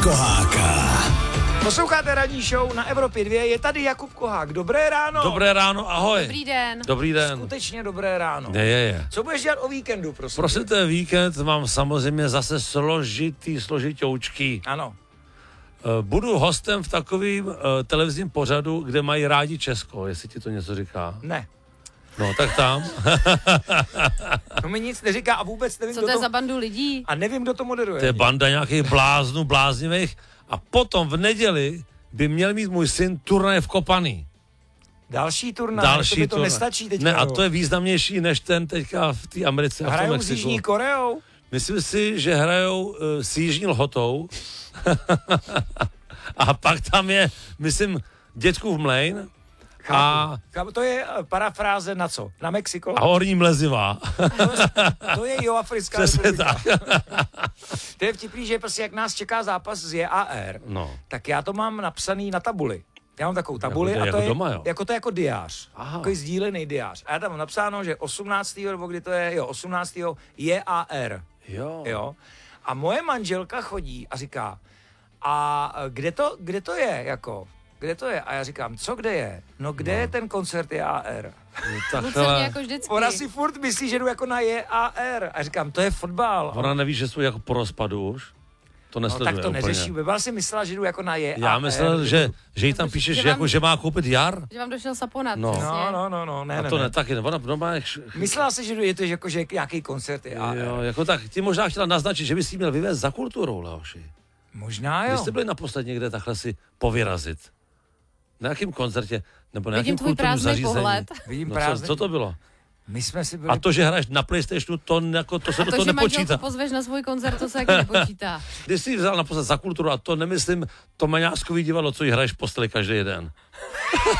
Koháka. Posloucháte ranní show na Evropě 2, je tady Jakub Kohák. Dobré ráno. Dobré ráno, ahoj. Dobrý den. Dobrý den. Skutečně dobré ráno. Je. Co budeš dělat o víkendu, prosím? Prosím tě, víkend mám samozřejmě zase složitoučký. Ano. Budu hostem v takovým televizním pořadu, kde mají rádi Česko, jestli ti to něco říká. Ne. No, tak tam. To mi nic neříká a vůbec nevím, Co to je za bandu lidí? A nevím, kdo to moderuje. To je banda nějakých bláznivých. A potom v neděli by měl mít můj syn turnaj v Kopaný. Další turnaj, to by to nestačí teďka. Ne, a to je významnější než ten teďka v té Americe. Hrajou s Jižní Koreou? Myslím si, že hrajou s Jižní Lhotou. A pak tam je, myslím, Dětkův mlejn. Chápu. To je parafráze na co? Na Mexiko? A Horní Mlezivá. To je Jihoafrická republika. To je vtipný, že prostě jak nás čeká zápas z JAR, tak já to mám napsaný na tabuli. Já mám takovou tabuli jako a to je doma, jo? jako to je jako diář. Takový sdílený diář. A já tam mám napsáno, že 18. nebo kdy to je, 18. JAR. Jo. A moje manželka chodí a říká, a kde to je, jako? Kde to je? A já říkám, co kde je? No kde je ten koncert JAR? Lucerně jako vždycky. Ona si furt myslí, že jdu jako na JAR. A říkám, to je fotbal. Ona neví, že jsou jako po rozpadu už? To nesleduje tak to úplně. neřeší. Byla si myslela, že jdu jako na JAR. Já myslel, že jí tam píšeš, že má koupit jar? Že vám došel saponat. No, ne. A to ne taky. Ona má... Myslela si, že je to jako, že nějaký koncert JAR. Jo, jako tak. Ty možná chtěla naznačit, že bys si měl vyvést za kulturou, Leoši. Možná jo. Když jste byli naposled někde takhle si povyrazit? Na jakém koncertě? Nebo na jakém kulturním zařízení? Pohled. Vidím co to bylo? My jsme si byli... A to, že hraješ na PlayStationu, to se do toho nepočítá. A to, že manželku pozveš na svůj koncert, to se taky nepočítá. Když jsi vzal naposled za kulturu, a to nemyslím to Maňáskový divadlo, co jí hraješ v posteli každý den.